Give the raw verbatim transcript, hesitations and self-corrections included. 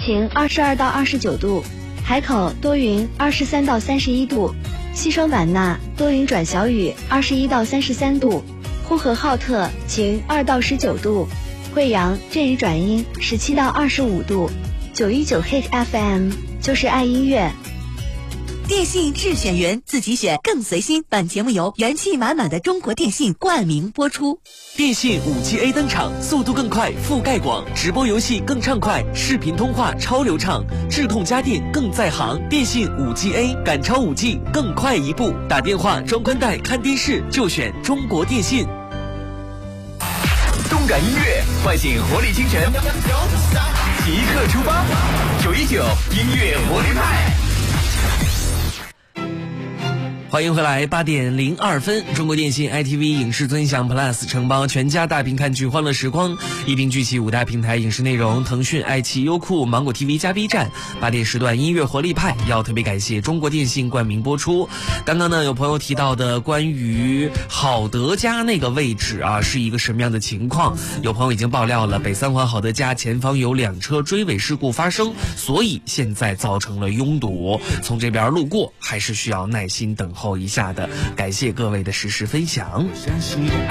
晴二十二到二十九度，海口多云二十三到三十一度，西双版纳多云转小雨二十一到三十三度，呼和浩特晴二到十九度，贵阳阵雨转阴十七到二十五度。九一九 Hit F M 就是爱音乐。 电信智选员，自己选更随心。本节目由元气满满的中国电信冠名播出。 电信 五 G A 登场，速度更快，覆盖广，直播游戏更畅快，视频通话超流畅，智控家电更在行。电信 五 G A 赶超 五 G， 更快一步。打电话、装宽带、看电视就选中国电信。 动感音乐，唤醒活力精神，即刻出发！九一九音乐活力派。 欢迎回来，八点零二分，中国电信 I T V 影视尊享 Plus 承包全家大屏看剧欢乐时光，一并聚齐五大平台影视内容，腾讯、爱奇艺、优酷、芒果 T V 加 B 站。八点时段音乐活力派要特别感谢中国电信冠名播出。刚刚呢，有朋友提到的关于好德家那个位置啊，是一个什么样的情况？有朋友已经爆料了，北三环好德家前方有两车追尾事故发生，所以现在造成了拥堵，从这边路过还是需要耐心等候一下的。感谢各位的实时分享。